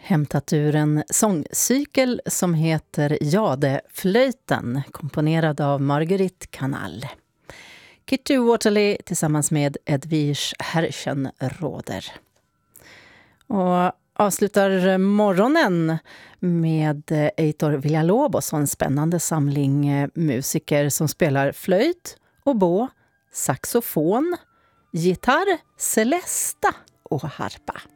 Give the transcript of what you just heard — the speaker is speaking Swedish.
hämtat ur en sångcykel som heter Jadeflöjten, komponerad av Marguerite Canal. Kitty Waterley tillsammans med Edvige Herrchenroder. Och avslutar morgonen med Heitor Villalobos och en spännande samling musiker som spelar flöjt, oboe, saxofon, gitarr, celesta och harpa.